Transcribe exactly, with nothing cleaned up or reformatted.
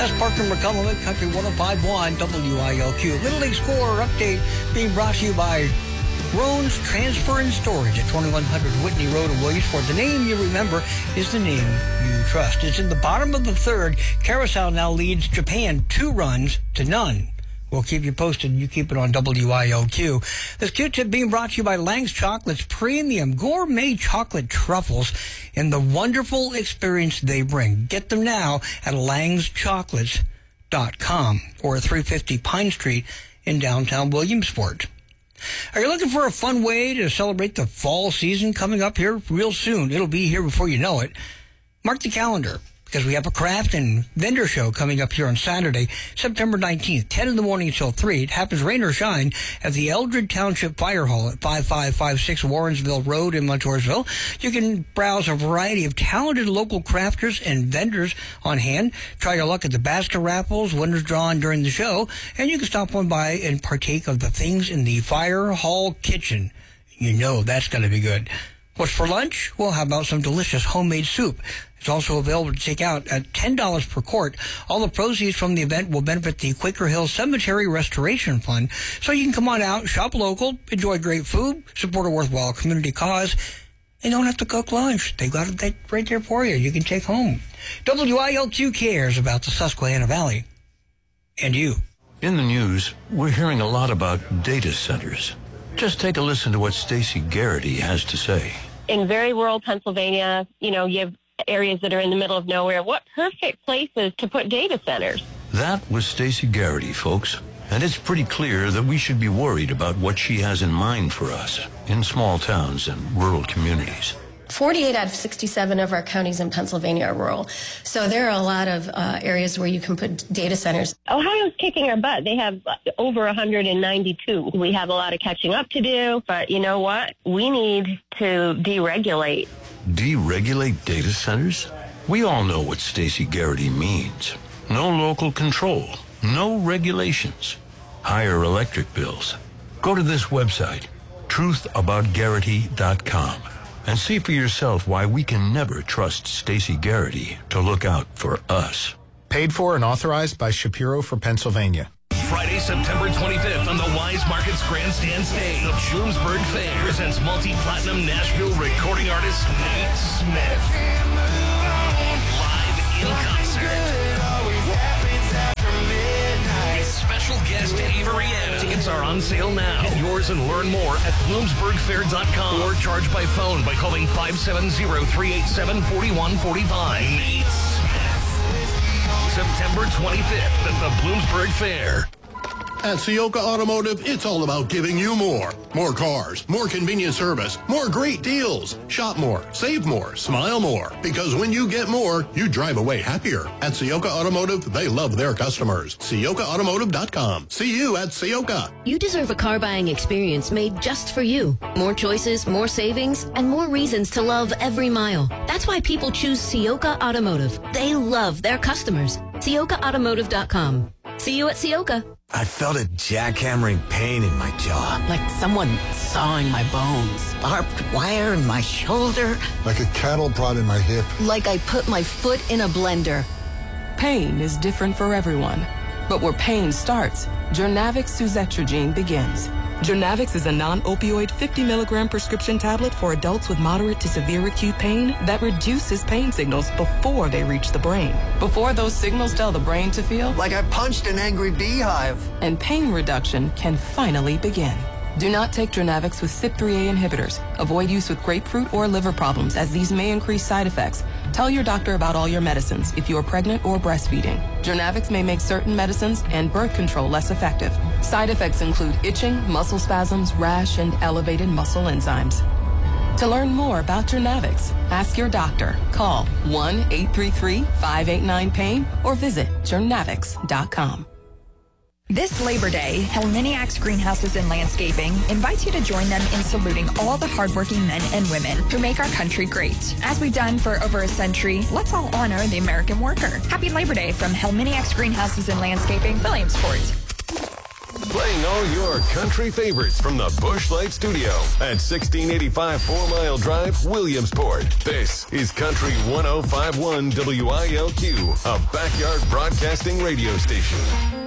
That's Parker McCullum at Country one oh five point one W I L Q. Little League score update being brought to you by Roan's Transfer and Storage at twenty-one hundred Whitney Road in Williamsport. The name you remember is the name you trust. It's in the bottom of the third. Carousel now leads Japan two runs to none. We'll keep you posted. You keep it on W I L Q. This Q-tip being brought to you by Lang's Chocolates Premium Gourmet Chocolate Truffles and the wonderful experience they bring. Get them now at langs chocolates dot com or three fifty Pine Street in downtown Williamsport. Are you looking for a fun way to celebrate the fall season coming up here real soon? It'll be here before you know it. Mark the calendar, because we have a craft and vendor show coming up here on Saturday, September nineteenth, ten in the morning until three. It happens rain or shine at the Eldred Township Fire Hall at five five five six Warrensville Road in Montoursville. You can browse a variety of talented local crafters and vendors on hand. Try your luck at the basket raffles, winners drawn during the show, and you can stop on by and partake of the things in the Fire Hall kitchen. You know that's going to be good. What's for lunch? Well, how about some delicious homemade soup? It's also available to take out at ten dollars per quart. All the proceeds from the event will benefit the Quaker Hill Cemetery Restoration Fund. So you can come on out, shop local, enjoy great food, support a worthwhile community cause, and don't have to cook lunch. They got it right there for you. You can take home. W I L Q cares about the Susquehanna Valley. And you. In the news, we're hearing a lot about data centers. Just take a listen to what Stacey Garrity has to say. In very rural Pennsylvania, you know, you have areas that are in the middle of nowhere. What perfect places to put data centers? That was Stacey Garrity, folks. And it's pretty clear that we should be worried about what she has in mind for us in small towns and rural communities. forty-eight out of sixty-seven of our counties in Pennsylvania are rural. So there are a lot of uh, areas where you can put data centers. Ohio's kicking our butt. They have over one hundred ninety-two. We have a lot of catching up to do, but you know what? We need to deregulate. Deregulate data centers? We all know what Stacey Garrity means. No local control, no regulations, higher electric bills. Go to this website, truth about garrity dot com. And see for yourself why we can never trust Stacey Garrity to look out for us. Paid for and authorized by Shapiro for Pennsylvania. Friday, September twenty-fifth on the Wise Markets Grandstand stage. The Bloomsburg Fair presents multi-platinum Nashville recording artist Nate Smith. Live in concert. With special guest Avery Anna. Tickets are on sale now. Get yours and learn more at bloomsburg fair dot com or charge by phone by calling five seven zero, three eight seven, four one four five. Nate Smith. September twenty-fifth at the Bloomsburg Fair. At Ciocca Automotive, it's all about giving you more. More cars, more convenient service, more great deals. Shop more, save more, smile more. Because when you get more, you drive away happier. At Ciocca Automotive, they love their customers. Ciocca automotive dot com. See you at Ciocca. You deserve a car buying experience made just for you. More choices, more savings, and more reasons to love every mile. That's why people choose Ciocca Automotive. They love their customers. Ciocca automotive dot com. See you at Ciocca. I felt a jackhammering pain in my jaw. Like someone sawing my bones. Barbed wire in my shoulder. Like a cattle prod in my hip. Like I put my foot in a blender. Pain is different for everyone. But where pain starts, Jurnavix suzetrigine begins. Jurnavix is a non-opioid fifty milligram prescription tablet for adults with moderate to severe acute pain that reduces pain signals before they reach the brain. Before those signals tell the brain to feel like I punched an angry beehive. And pain reduction can finally begin. Do not take Jurnavix with C Y P three A inhibitors. Avoid use with grapefruit or liver problems, as these may increase side effects. Tell your doctor about all your medicines if you are pregnant or breastfeeding. Jurnavix may make certain medicines and birth control less effective. Side effects include itching, muscle spasms, rash, and elevated muscle enzymes. To learn more about Jurnavix, ask your doctor. Call one eight three three, five eight nine, pain or visit jurnavix dot com. This Labor Day, Helminiacs Greenhouses and Landscaping invites you to join them in saluting all the hardworking men and women who make our country great. As we've done for over a century, let's all honor the American worker. Happy Labor Day from Helminiacs Greenhouses and Landscaping, Williamsport. Playing all your country favorites from the Busch Light Studio at sixteen eighty-five Four Mile Drive, Williamsport. This is Country one oh five point one W I L Q, a backyard broadcasting radio station.